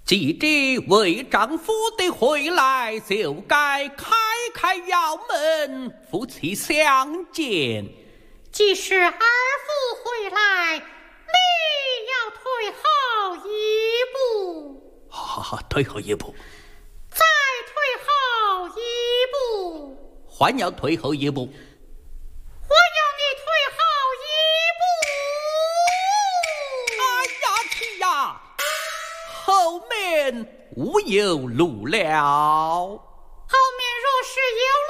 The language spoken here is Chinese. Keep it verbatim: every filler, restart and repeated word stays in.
既知为丈夫的回来，就该开开窑门，夫妻相见。 既是儿妇回来，你要退后一步。 好好好，退后一步。 再退后一步。 还要退后一步。 我要你退后一步。 哎呀去呀！后面无有路了。 后面若是有